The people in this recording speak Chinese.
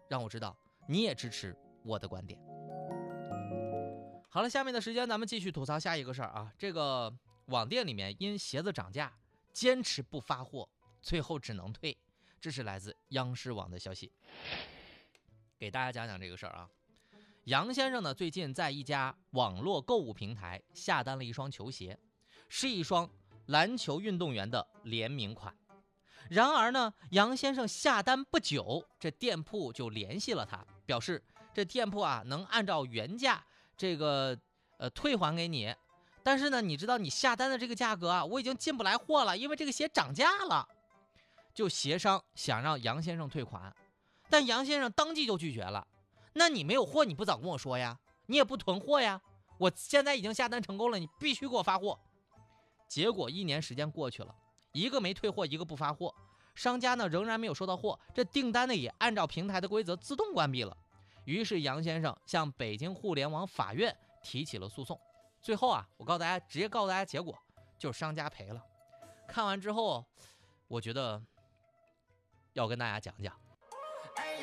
让我知道你也支持我的观点。好了，下面的时间咱们继续吐槽下一个事儿啊。这个网店里面因鞋子涨价，坚持不发货，最后只能退。这是来自央视网的消息。给大家讲讲这个事儿啊。杨先生呢，最近在一家网络购物平台下单了一双球鞋，是一双篮球运动员的联名款。然而呢，杨先生下单不久，这店铺就联系了他，表示这店铺啊能按照原价这个退还给你，但是呢，你知道你下单的这个价格啊，我已经进不来货了，因为这个鞋涨价了。就协商想让杨先生退款，但杨先生当即就拒绝了。那你没有货，你不早跟我说呀？你也不囤货呀？我现在已经下单成功了，你必须给我发货。结果1年时间过去了，一个没退货，一个不发货，商家呢仍然没有收到货，这订单呢也按照平台的规则自动关闭了。于是杨先生向北京互联网法院提起了诉讼。最后啊，我直接告诉大家结果，就是商家赔了。看完之后，我觉得要跟大家讲讲。